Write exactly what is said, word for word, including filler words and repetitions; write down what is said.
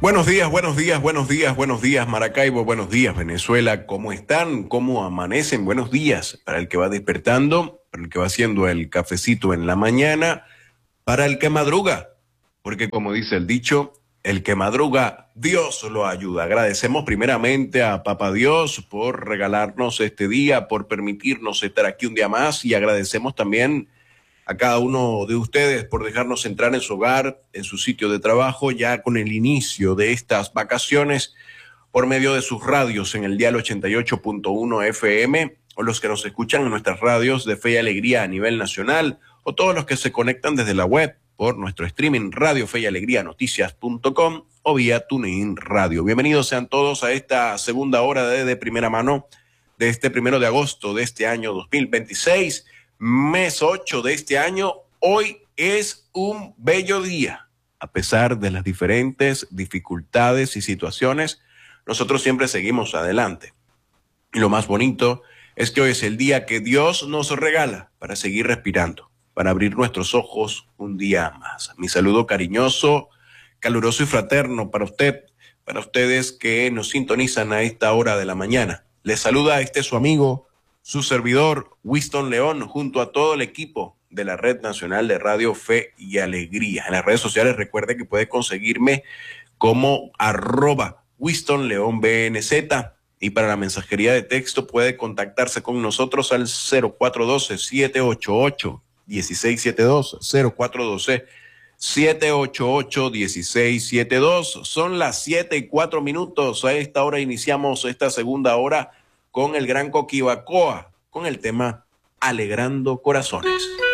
Buenos días, buenos días, buenos días, buenos días, Maracaibo, buenos días, Venezuela. ¿Cómo están? ¿Cómo amanecen? Buenos días para el que va despertando, para el que va haciendo el cafecito en la mañana, para el que madruga, porque como dice el dicho, el que madruga, Dios lo ayuda. Agradecemos primeramente a Papá Dios por regalarnos este día, por permitirnos estar aquí un día más y agradecemos también a cada uno de ustedes por dejarnos entrar en su hogar, en su sitio de trabajo, ya con el inicio de estas vacaciones, por medio de sus radios en el dial ochenta y ocho punto uno F M, o los que nos escuchan en nuestras radios de Fe y Alegría a nivel nacional, o todos los que se conectan desde la web por nuestro streaming Radio Fe y Alegría Noticias punto com o vía TuneIn Radio. Bienvenidos sean todos a esta segunda hora de, de primera mano de este primero de agosto de este año dos mil veintiséis. Mes ocho de este año. Hoy es un bello día. A pesar de las diferentes dificultades y situaciones, nosotros siempre seguimos adelante. Y lo más bonito es que hoy es el día que Dios nos regala para seguir respirando, para abrir nuestros ojos un día más. Mi saludo cariñoso, caluroso y fraterno para usted, para ustedes que nos sintonizan a esta hora de la mañana. Les saluda este su amigo, su servidor, Winston León, junto a todo el equipo de la Red Nacional de Radio Fe y Alegría. En las redes sociales recuerde que puede conseguirme como arroba Winston León B N Z, y para la mensajería de texto puede contactarse con nosotros al cero cuatro uno dos, siete ocho ocho, uno seis siete dos, cero cuatro uno dos, siete ocho ocho, uno seis siete dos. Son las siete y cuatro minutos. A esta hora iniciamos esta segunda hora con el gran Coquibacoa, con el tema Alegrando Corazones.